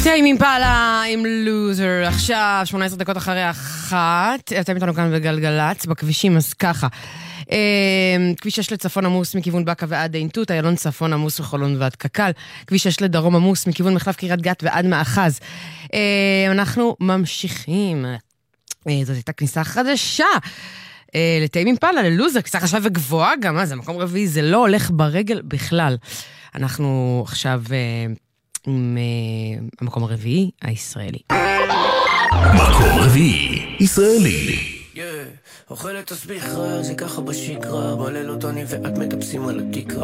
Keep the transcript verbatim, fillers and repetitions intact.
טיים אימפלה עם לוזר, עכשיו שמונה עשרה דקות אחרי אחת, אתם איתנו כאן בגלגלץ, בכבישים, אז ככה. כביש שש לצפון עמוס מכיוון בקה ועד עין תות, איילון צפון עמוס וחולון ועד קקל, כביש שש לדרום עמוס מכיוון מחלף קריית גת ועד מאחז. אנחנו ממשיכים, זאת הייתה כניסה חדשה, לטיים אימפלה, ללוזר, כניסה חדשה וגבוהה גם, מה זה מקום רביעי, זה לא הולך ברגל בכלל. אנחנו עכשיו עם המקום הרביעי הישראלי. מקום רביעי ישראלי. אוכלת תסביך רע, זה ככה בשגרה, בלילות אני ואת מטפסים על התקרה.